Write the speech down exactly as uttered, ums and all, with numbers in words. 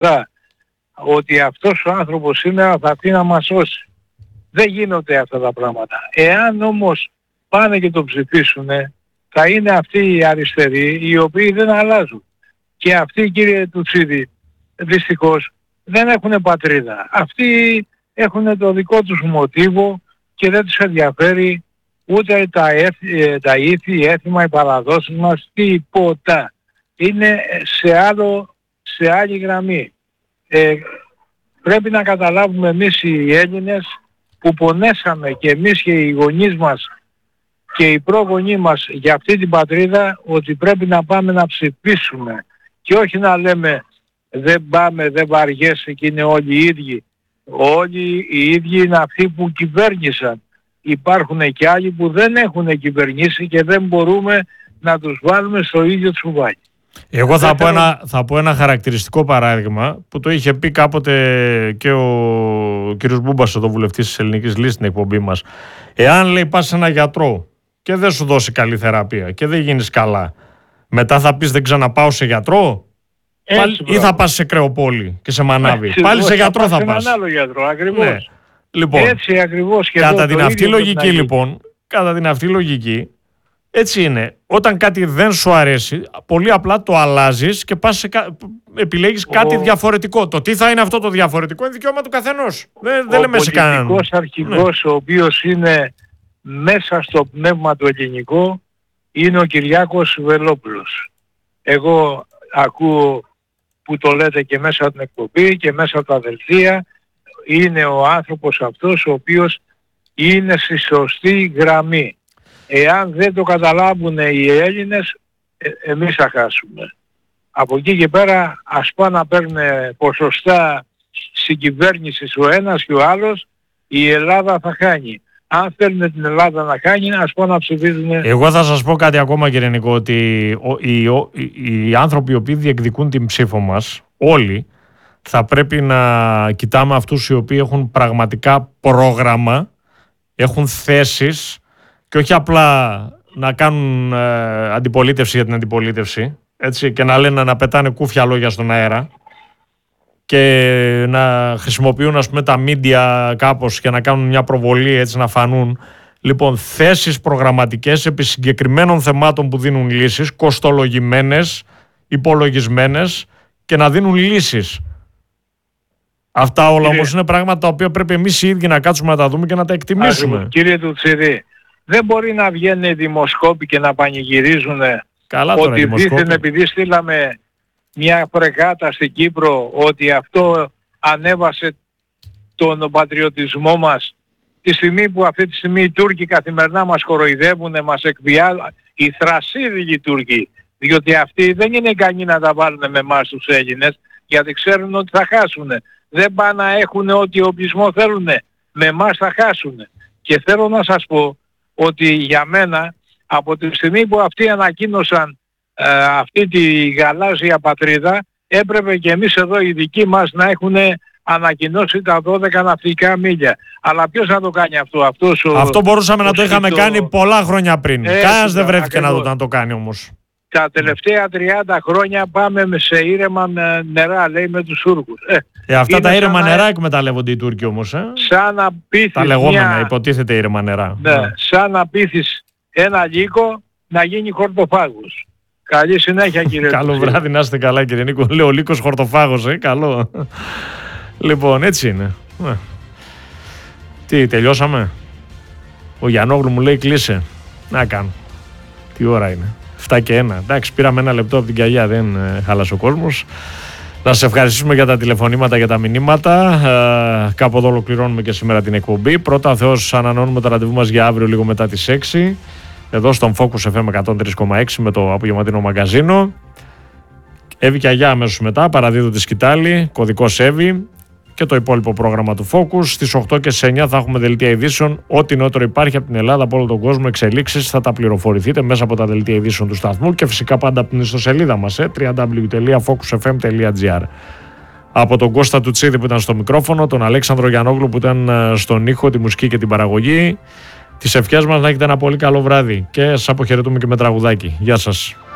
ότι αυτός ο άνθρωπος σήμερα θα πει να μας σώσει. Δεν γίνονται αυτά τα πράγματα. Εάν όμως πάνε και το ψηφίσουν, θα είναι αυτοί οι αριστεροί οι οποίοι δεν αλλάζουν. Και αυτοί, κύριε Τουτσίδη, δυστυχώς δεν έχουν πατρίδα. Αυτοί έχουν το δικό τους μοτίβο και δεν τους ενδιαφέρει ούτε τα, έθι, τα ήθη, έθιμα, οι παραδόσεις μας, τίποτα. Είναι σε, άλλο, σε άλλη γραμμή. Ε, πρέπει να καταλάβουμε εμείς οι Έλληνες που πονέσαμε και εμείς και οι γονείς μας και οι πρόγονοί μας για αυτή την πατρίδα, ότι πρέπει να πάμε να ψηφίσουμε και όχι να λέμε δεν πάμε, δεν βαριέσαι και είναι όλοι οι ίδιοι. Όλοι οι ίδιοι είναι αυτοί που κυβέρνησαν. Υπάρχουν και άλλοι που δεν έχουν κυβερνήσει και δεν μπορούμε να τους βάλουμε στο ίδιο τσουβάλι. Εγώ θα πω, ένα, θα πω ένα χαρακτηριστικό παράδειγμα που το είχε πει κάποτε και ο κ. Μπούμπας, εδώ βουλευτής της Ελληνικής Λύσης στην εκπομπή μας. Εάν, λέει, πας σε ένα γιατρό και δεν σου δώσει καλή θεραπεία και δεν γίνεις καλά, μετά θα πεις δεν ξαναπάω σε γιατρό? Έτσι, πάλι, ή θα πας σε Κρεοπόλη και σε Μανάβη? Έτσι, πάλι σε γιατρό θα, θα πας. Σε έναν άλλο γιατρό, ακριβώς. Ναι. Λοιπόν, έτσι ακριβώς. Και κατά την αυτή λογική λοιπόν, κατά την αυτή λογική, έτσι είναι. Όταν κάτι δεν σου αρέσει, πολύ απλά το αλλάζεις και πας σε κα... επιλέγεις ο... κάτι διαφορετικό. Το τι θα είναι αυτό το διαφορετικό είναι δικαίωμα του καθενός. Δεν, δεν λέμε σε κανέναν. Ο πολιτικός αρχηγός, ναι, ο οποίος είναι μέσα στο πνεύμα του ελληνικού, είναι ο Κυριάκος Βελόπουλος. Εγώ ακούω που το λέτε και μέσα από την εκπομπή και μέσα από τα δελτία, είναι ο άνθρωπος αυτός ο οποίος είναι στη σωστή γραμμή. Εάν δεν το καταλάβουν οι Έλληνες, ε, εμείς θα χάσουμε. Από εκεί και πέρα ας πάνε να παίρνουν ποσοστά στην κυβέρνηση ο ένας και ο άλλος, η Ελλάδα θα χάνει. Αν θέλουν την Ελλάδα να χάνει, ας πάνε να ψηφίζουν. Εγώ θα σας πω κάτι ακόμα, κύριε Νικό, ότι οι, οι, οι άνθρωποι οι οποίοι διεκδικούν την ψήφο μας, όλοι, θα πρέπει να κοιτάμε αυτούς οι οποίοι έχουν πραγματικά πρόγραμμα, έχουν θέσεις και όχι απλά να κάνουν ε, αντιπολίτευση για την αντιπολίτευση, έτσι, και να λένε, να πετάνε κούφια λόγια στον αέρα και να χρησιμοποιούν, ας πούμε, τα μίντια κάπως και να κάνουν μια προβολή, έτσι, να φανούν. Λοιπόν, θέσεις προγραμματικές επί συγκεκριμένων θεμάτων που δίνουν λύσεις, κοστολογημένες, υπολογισμένες και να δίνουν λύσεις. Αυτά όλα, κύριε, όμως είναι πράγματα τα οποία πρέπει εμείς οι ίδιοι να κάτσουμε να τα δούμε και να τα εκτιμήσουμε. Ά, κύριε Τουτσίδη, δεν μπορεί να βγαίνουν δημοσκόποι και να πανηγυρίζουν ότι δίθεν επειδή στείλαμε μια φρεγάτα στην Κύπρο, ότι αυτό ανέβασε τον πατριωτισμό μας, τη στιγμή που αυτή τη στιγμή οι Τούρκοι καθημερινά μας κοροϊδεύουν, μας εκβιάζουν, οι θρασίδικοι Τούρκοι, διότι αυτοί δεν είναι ικανοί να τα βάλουν με εμάς τους Έλληνες, γιατί ξέρουν ότι θα χάσουν. Δεν πάνε να έχουν ό,τι οπλισμό θέλουν. Με εμάς θα χάσουν. Και θέλω να σας πω ότι για μένα, από τη στιγμή που αυτοί ανακοίνωσαν ε, αυτή τη γαλάζια πατρίδα, έπρεπε και εμείς εδώ οι δικοί μας να έχουν ανακοινώσει τα δώδεκα ναυτικά μίλια. Αλλά ποιος να το κάνει αυτό? Αυτός ο, αυτό μπορούσαμε ο να το είχαμε το... κάνει πολλά χρόνια πριν. Ε, Κανένας δεν βρέθηκε να το, να το κάνει όμως. Τα τελευταία τριάντα χρόνια πάμε σε ήρεμα νερά, λέει, με τους Τούρκους. Ε, ε, αυτά τα ήρεμα να... νερά εκμεταλλεύονται οι Τούρκοι όμως. Ε? Σαν να πείθεις τα λεγόμενα, μια... υποτίθεται ήρεμα νερά. Ναι, ναι. Σαν να πείθεις ένα λύκο να γίνει χορτοφάγος. Καλή συνέχεια, κύριε. Καλό βράδυ, να είστε καλά, κύριε Νίκο. Λέω ο λύκος χορτοφάγος, ε, καλό. Λοιπόν, έτσι είναι. Ε. Τι, τελειώσαμε? Ο Γιαννόγλου μου λέει κλείσε. Να κάνω. Τι ώρα είναι? εφτά και ένα. Εντάξει, πήραμε ένα λεπτό από την καγιά, δεν ε, χάλασε ο κόσμος. Να σας ευχαριστήσουμε για τα τηλεφωνήματα, για τα μηνύματα. Ε, κάπου εδώ ολοκληρώνουμε και σήμερα την εκπομπή. Πρώτα Θεός, ανανεώνουμε το ραντεβού μας για αύριο λίγο μετά τις έξι. Εδώ στον Focus εφ εμ εκατόν τρία κόμμα έξι με το απογευματινό μαγκαζίνο. Εύη και Αγιά αμέσως μετά, παραδίδω τη σκητάλη, κωδικός Εύη και το υπόλοιπο πρόγραμμα του Focus. Στις οκτώ και στις εννιά θα έχουμε δελτία ειδήσεων. Ό,τι νεότερο υπάρχει από την Ελλάδα, από όλο τον κόσμο, εξελίξεις, θα τα πληροφορηθείτε μέσα από τα δελτία ειδήσεων του σταθμού και φυσικά πάντα από την ιστοσελίδα μας, ε, double-u double-u double-u τελεία focus f m τελεία g r. Από τον Κώστα Τουτσίδη που ήταν στο μικρόφωνο, τον Αλέξανδρο Γιαννόγλου που ήταν στον ήχο, τη μουσική και την παραγωγή. Τις ευχές μας να έχετε ένα πολύ καλό βράδυ και σας αποχαιρετούμε και με τραγουδάκι. Γεια σας.